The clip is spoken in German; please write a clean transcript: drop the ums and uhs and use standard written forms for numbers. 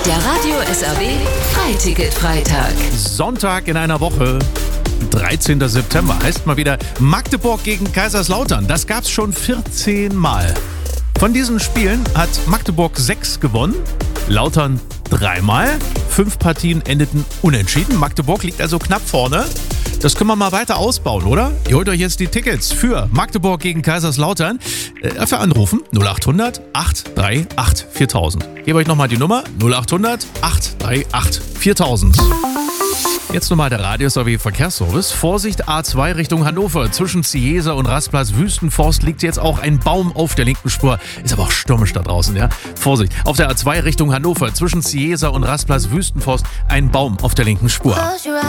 Der Radio SRW Freiticket-Freitag. Sonntag in einer Woche, 13. September, heißt mal wieder Magdeburg gegen Kaiserslautern. Das gab's schon 14 Mal. Von diesen Spielen hat Magdeburg 6 gewonnen, Lautern 3 Mal. 5 Partien endeten unentschieden. Magdeburg liegt also knapp vorne. Das können wir mal weiter ausbauen, oder? Ihr holt euch jetzt die Tickets für Magdeburg gegen Kaiserslautern. Dafür anrufen 0800 838 4000. Ich gebe euch nochmal die Nummer 0800 838 4000. Jetzt nochmal der Radio SRW Verkehrsservice. Vorsicht, A2 Richtung Hannover. Zwischen Ciesa und Rastplatz Wüstenforst liegt jetzt auch ein Baum auf der linken Spur. Ist aber auch stürmisch da draußen, ja? Vorsicht, auf der A2 Richtung Hannover. Zwischen Ciesa und Rastplatz Wüstenforst ein Baum auf der linken Spur.